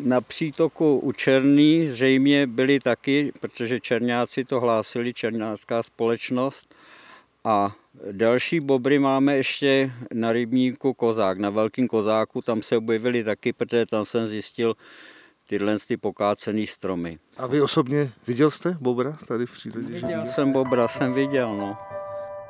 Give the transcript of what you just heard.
Na přítoku u Černý zřejmě byli taky, protože černáci to hlásili, černácká společnost. A další bobry máme ještě na rybníku Kozák, na Velkým Kozáku, tam se objevily taky, protože tam jsem zjistil tyhle pokácený stromy. A vy osobně viděl jste bobra tady v přírodě? Viděl jsem bobra, jsem viděl, no.